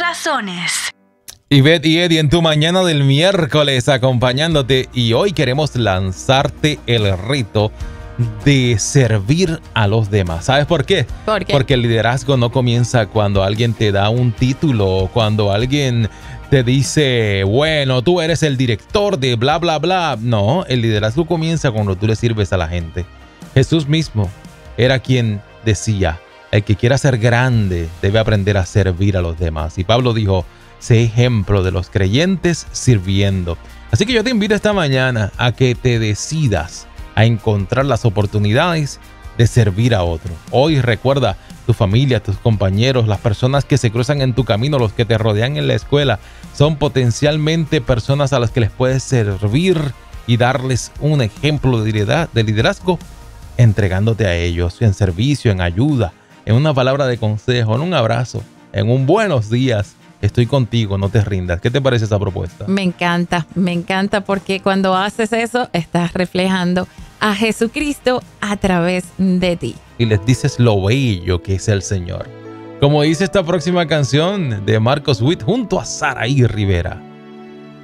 corazones. Ivette y Eddie en tu mañana del miércoles acompañándote, y hoy queremos lanzarte el reto de servir a los demás. ¿Sabes por qué? ¿Por qué? Porque el liderazgo no comienza cuando alguien te da un título o cuando alguien te dice, bueno, tú eres el director de bla, bla, bla. No, el liderazgo comienza cuando tú le sirves a la gente. Jesús mismo era quien decía, el que quiera ser grande debe aprender a servir a los demás. Y Pablo dijo, sé ejemplo de los creyentes sirviendo. Así que yo te invito esta mañana a que te decidas a encontrar las oportunidades de servir a otro. Hoy recuerda, tu familia, tus compañeros, las personas que se cruzan en tu camino, los que te rodean en la escuela, son potencialmente personas a las que les puedes servir y darles un ejemplo de liderazgo, entregándote a ellos en servicio, en ayuda, en una palabra de consejo, en un abrazo, en un buenos días. Estoy contigo, no te rindas. ¿Qué te parece esa propuesta? Me encanta porque cuando haces eso estás reflejando a Jesucristo a través de ti. Y les dices lo bello que es el Señor. Como dice esta próxima canción de Marcos Witt junto a Saraí Rivera.